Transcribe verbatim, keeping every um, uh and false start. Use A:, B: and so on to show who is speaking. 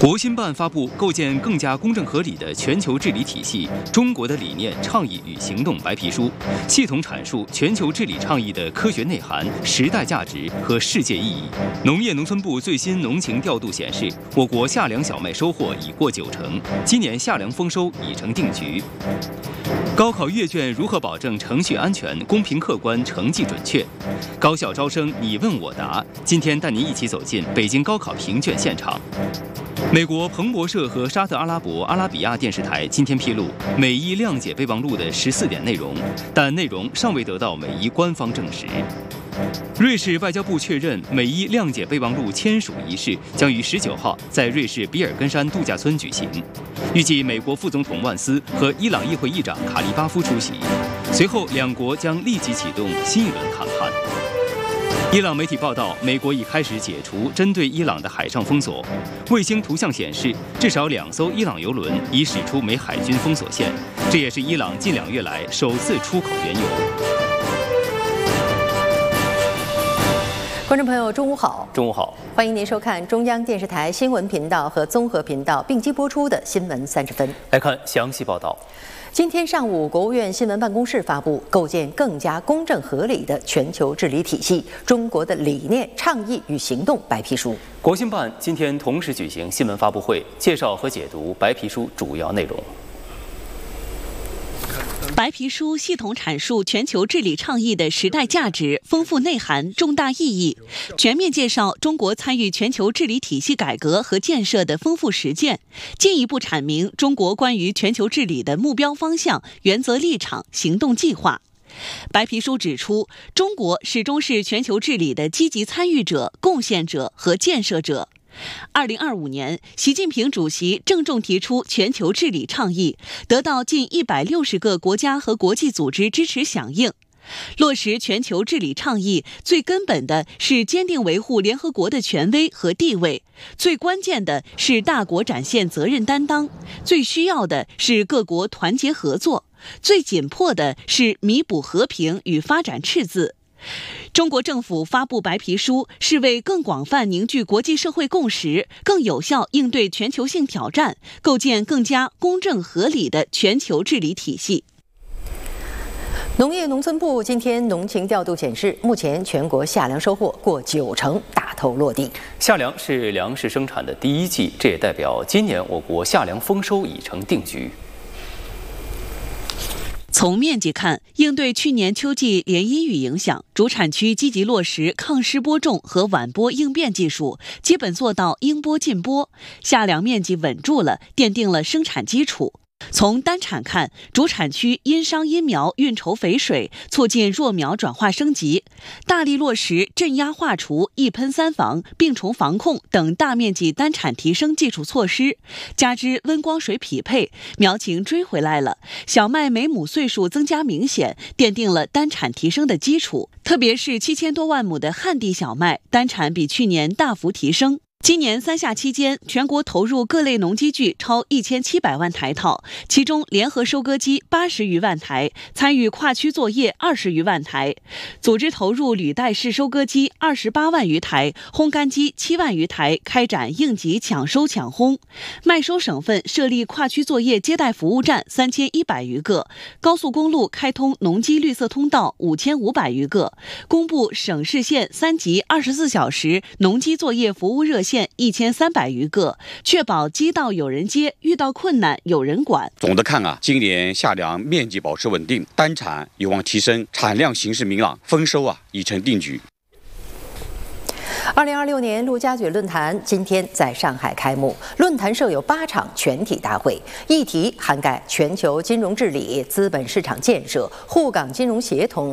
A: 国新办发布《构建更加公正合理的全球治理体系：中国的理念、倡议与行动》白皮书，系统阐述全球治理倡议的科学内涵、时代价值和世界意义。农业农村部最新农情调度显示，我国夏粮小麦收获已过九成，今年夏粮丰收已成定局。高考阅卷如何保证程序安全、公平客观、成绩准确？高校招生你问我答。今天带您一起走进北京高考评卷现场。美国彭博社和沙特阿拉伯阿拉比亚电视台今天披露美伊谅解备忘录的十四点内容，但内容尚未得到美伊官方证实。瑞士外交部确认，美伊谅解备忘录签署仪式将于十九号在瑞士比尔根山度假村举行，预计美国副总统万斯和伊朗议会议长卡利巴夫出席，随后两国将立即启动新一轮谈判。伊朗媒体报道，美国已开始解除针对伊朗的海上封锁。卫星图像显示，至少两艘伊朗油轮已驶出美海军封锁线，这也是伊朗近两月来首次出口原油。
B: 观众朋友，中午好！
A: 中午好，
B: 欢迎您收看中央电视台新闻频道和综合频道并机播出的《新闻三十分》。
A: 来看详细报道。
B: 今天上午，国务院新闻办公室发布《构建更加公正合理的全球治理体系：中国的理念、倡议与行动》白皮书。
A: 国新办今天同时举行新闻发布会，介绍和解读白皮书主要内容。
C: 白皮书系统阐述全球治理倡议的时代价值、丰富内涵、重大意义，全面介绍中国参与全球治理体系改革和建设的丰富实践，进一步阐明中国关于全球治理的目标方向、原则立场、行动计划。白皮书指出，中国始终是全球治理的积极参与者、贡献者和建设者。二零二五年，习近平主席郑重提出全球治理倡议，得到近一百六十个国家和国际组织支持响应。落实全球治理倡议，最根本的是坚定维护联合国的权威和地位，最关键的是大国展现责任担当，最需要的是各国团结合作，最紧迫的是弥补和平与发展赤字。中国政府发布白皮书，是为更广泛凝聚国际社会共识，更有效应对全球性挑战，构建更加公正合理的全球治理体系。
B: 农业农村部今天农情调度显示，目前全国夏粮收获过九成，大头落地。
A: 夏粮是粮食生产的第一季，这也代表今年我国夏粮丰收已成定局。
C: 从面积看，应对去年秋季连阴雨影响，主产区积极落实抗湿播种和晚播应变技术，基本做到应播尽播，夏粮面积稳住了，奠定了生产基础。从单产看，主产区因商因苗运筹肥水，促进弱苗转化升级，大力落实镇压化除、一喷三防、病虫防控等大面积单产提升基础措施，加之温光水匹配，苗情追回来了，小麦每亩岁数增加明显，奠定了单产提升的基础。特别是七千多万亩的旱地小麦，单产比去年大幅提升。今年三夏期间，全国投入各类农机具超一千七百万台套，其中联合收割机八十余万台，参与跨区作业二十余万台，组织投入履带式收割机二十八万余台，烘干机七万余台，开展应急抢收抢烘。麦收省份设立跨区作业接待服务站三千一百余个，高速公路开通农机绿色通道五千五百余个，公布省市县三级二十四小时农机作业服务热线一千三百余个，确保机道有人接，遇到困难有人管。
D: 总的看啊，今年夏粮面积保持稳定，单产有望提升，产量形势明朗，丰收啊已成定局。
B: 二零二六年陆家嘴论坛今天在上海开幕，论坛设有八场全体大会，议题涵盖全球金融治理、资本市场建设、沪港金融协同、